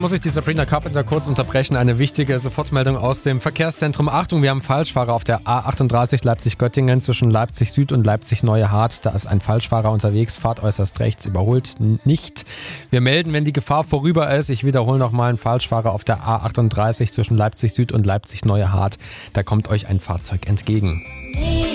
Muss ich die Sabrina Carpenter kurz unterbrechen. Eine wichtige Sofortmeldung aus dem Verkehrszentrum. Achtung, wir haben Falschfahrer auf der A38 Leipzig-Göttingen zwischen Leipzig Süd und Leipzig-Neue Hart. Da ist ein Falschfahrer unterwegs, fahrt äußerst rechts, überholt nicht. Wir melden, wenn die Gefahr vorüber ist. Ich wiederhole nochmal, ein Falschfahrer auf der A38 zwischen Leipzig Süd und Leipzig-Neue Hart. Da kommt euch ein Fahrzeug entgegen.